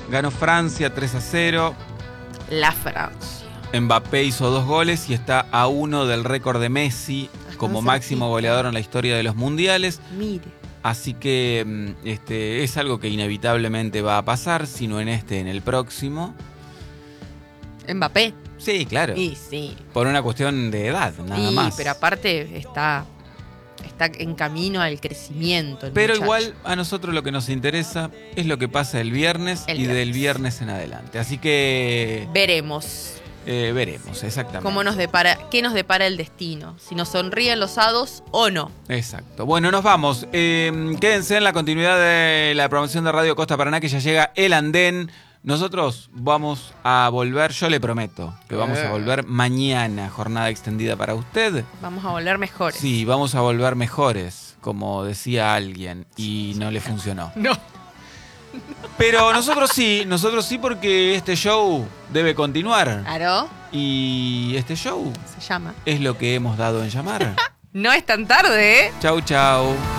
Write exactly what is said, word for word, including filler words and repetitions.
Ganó Francia tres a cero. La Francia. Mbappé hizo dos goles y está a uno del récord de Messi Hasta como un máximo cerquita. goleador en la historia de los mundiales. Mire. Así que este, es algo que inevitablemente va a pasar, si no en este, en el próximo. Mbappé. Sí, claro. Y sí. Por una cuestión de edad, nada y, más. pero aparte está, está en camino al crecimiento. el Pero muchacho. igual a nosotros lo que nos interesa es lo que pasa el viernes El y del viernes. viernes en adelante. Así que Veremos eh, veremos, exactamente. cómo nos depara, qué nos depara el destino. Si nos sonríen los hados o no. Exacto. Bueno, nos vamos. Eh, quédense en la continuidad de la programación de Radio Costa Paraná, que ya llega El Andén. Nosotros vamos a volver, yo le prometo, que vamos a volver mañana, jornada extendida para usted. Vamos a volver mejores. Sí, vamos a volver mejores, como decía alguien, y no le funcionó. No. Pero nosotros sí, nosotros sí, porque este show debe continuar. Claro, Y este show se llama. es lo que hemos dado en llamar. No es tan tarde, ¿eh? Chau, chau.